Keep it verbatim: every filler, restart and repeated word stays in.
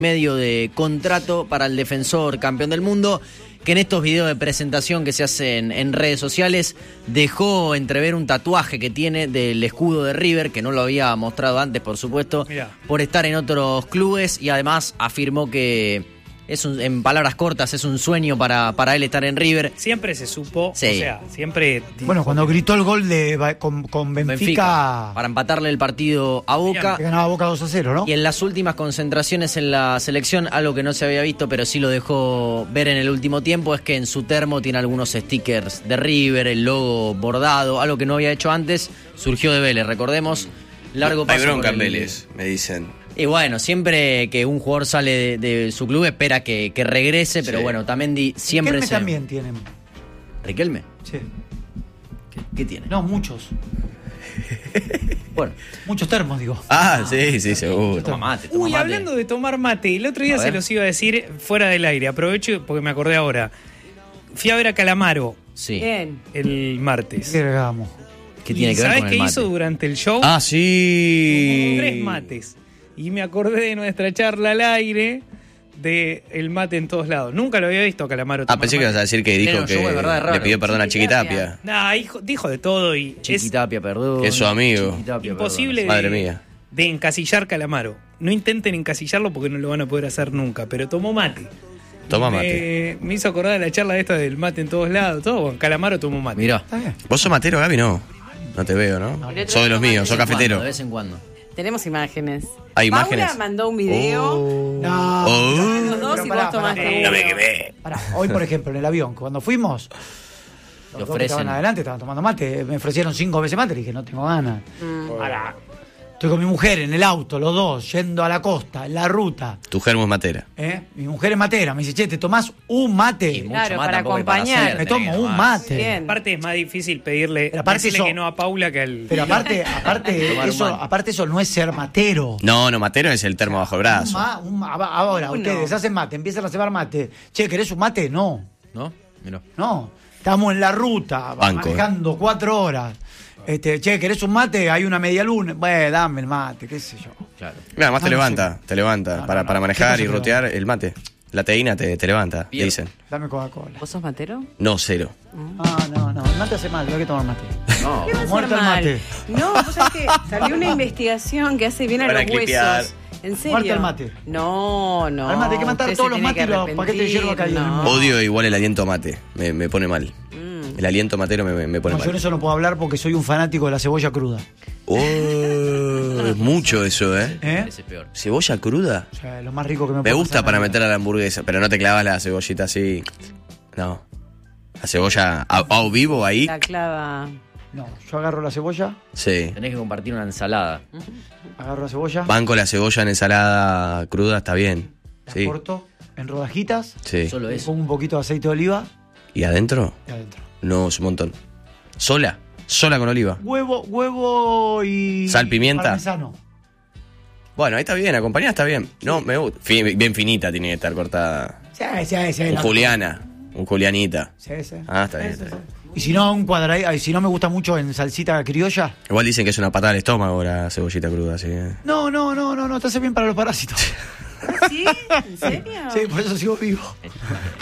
medio de contrato para el defensor campeón del mundo, que en estos videos de presentación que se hacen en redes sociales dejó entrever un tatuaje que tiene del escudo de River, que no lo había mostrado antes, por supuesto, Mirá. por estar en otros clubes, y además afirmó que es un, en palabras cortas, es un sueño para, para él estar en River. Siempre se supo, sí. o sea, siempre... Bueno, cuando gritó el gol de con, con Benfica, Benfica... para empatarle el partido a Boca. Que ganaba Boca dos a cero, ¿no? Y en las últimas concentraciones en la selección, algo que no se había visto, pero sí lo dejó ver en el último tiempo, es que en su termo tiene algunos stickers de River, el logo bordado, algo que no había hecho antes, surgió de Vélez, recordemos. Largo paso. Hay bronca por en el... Vélez, me dicen. Y bueno, siempre que un jugador sale de, de su club espera que, que regrese, pero sí. bueno, Tamendi siempre Riquelme se... también tienen. ¿Riquelme? Sí. ¿Qué, qué tiene? No, muchos. Bueno. Muchos termos, digo. Ah, sí, sí, seguro. Toma mate, toma Uy, mate. hablando de tomar mate, el otro día se los iba a decir fuera del aire, aprovecho porque me acordé ahora. Fui a ver a Calamaro. Sí. Bien. El martes. ¿Qué hagamos? ¿Qué tiene que ver ¿Sabes con qué el mate? hizo durante el show? Ah, sí. Tomó tres mates. Y me acordé de nuestra charla al aire de el mate en todos lados. Nunca lo había visto a Calamaro tomar Ah, pensé mate. que ibas a decir que dijo Pero que yo, de verdad, es raro. le pidió perdón a Chiquitapia. Nah, hijo, dijo de todo y Chiquitapia, es perdón. Que es su amigo. Chiquitapia, imposible de, Madre mía. de encasillar Calamaro. No intenten encasillarlo porque no lo van a poder hacer nunca, pero tomó mate. Toma me, mate. Me hizo acordar de la charla esta del mate en todos lados. Todo, bueno, Calamaro tomó mate. Mirá. ¿Vos sos matero, Gaby? No. No te veo, ¿no? No. Sos de los míos, sos cafetero. De vez en cuando. Tenemos imágenes. ¿Hay Paula imágenes? mandó un video. Oh. No. Oh. Los dos Pero y pará, vos tomaste pará, uno. No me quemé. Pará, hoy, por ejemplo, en el avión, cuando fuimos, los Te dos que ofrecen. estaban adelante estaban tomando mate. Me ofrecieron cinco veces mate y dije, no tengo ganas. Mm. Pará. Estoy con mi mujer en el auto, los dos, yendo a la costa, en la ruta. Tu germo es matera. ¿Eh? Mi mujer es matera. Me dice, che, ¿te tomás un mate? Y mucho Claro, más para tampoco hay para acompañar. hacer, Me tenés tomo que un tomar. mate. Bien. Aparte es más difícil pedirle, Pero aparte decirle eso- que no a Paula que al... Pero aparte, aparte, Tomar un eso, mate. aparte eso no es ser matero. No, no, matero es el termo bajo el Un brazo. ma- un ma- ahora, Uno. ustedes hacen mate, empiezan a cebar mate. Che, ¿querés un mate? No, ¿No? Mirá. no. Estamos en la ruta, Banco, manejando cuatro horas. Este, che, ¿querés un mate? Hay una media luna. Bueno, dame el mate, qué sé yo. Claro. Mira, además te Ah, no levanta, sé. te levanta. No, no, para, no. para ¿Qué manejar cosa y te rotear el mate. La teína te, te levanta, Bien. dicen. Dame Coca-Cola. ¿Vos sos matero? No, cero. Ah, no, no, el mate hace mal, no hay que tomar mate. No. ¿Qué va a Muerto hacer el mal? mate. No, vos sabés que salió una investigación que hace bien a Para los clipear. huesos. ¿En serio? Muerto el mate. No, no. Al mate hay que matar Usted todos se los tiene mates que y los paquetes de hierba que hay en el arrepentir, mundo. no. Odio igual el aliento mate. Me, me pone mal. Mm. El aliento matero me, me pone No, yo en mal. eso no puedo hablar porque soy un fanático de la cebolla cruda. Oh, es mucho eso, ¿eh? ¿Eh? Ese es peor. ¿Cebolla cruda? O sea, lo más rico que me Me puede gusta pasar para en la meter a la hamburguesa, pero no te clavas la cebollita así. No. La cebolla a, a vivo ahí. La clava. vida. No, yo agarro la cebolla, Sí. Tenés que compartir una ensalada. agarro la cebolla, Banco la cebolla en ensalada cruda, está bien. la Sí. corto en rodajitas, Sí. Solo le eso. pongo un poquito de aceite de oliva ¿Y adentro? y adentro. No, es un montón. ¿Sola? Sola con oliva. Huevo, huevo y... Sal, pimienta. Parmesano. Bueno, ahí está bien, acompañada está bien. No, me gusta. Fi- Bien finita tiene que estar cortada. Sí, sí, sí. Un la- Juliana. Un Julianita. Sí, sí. Ah, está bien, Sí, está sí, bien. sí. Y si no, un cuadradito, si no me gusta mucho en salsita criolla. Igual dicen que es una patada al estómago la cebollita cruda, así. que- No, no, no, no, no, te hace bien para los parásitos. ¿Sí? ¿En serio? Sí, por eso sigo vivo.